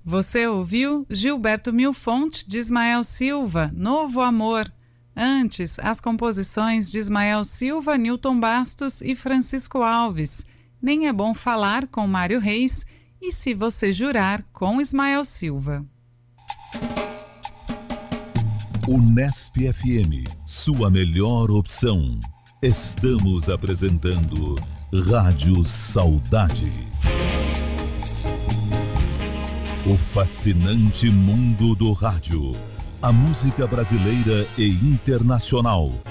Você ouviu Gilberto Milfonte de Ismael Silva, Novo Amor. Antes, as composições de Ismael Silva, Newton Bastos e Francisco Alves. Nem é bom falar com Mário Reis e Se Você Jurar com Ismael Silva. Unesp FM, sua melhor opção. Estamos apresentando Rádio Saudade. O fascinante mundo do rádio. A música brasileira e internacional,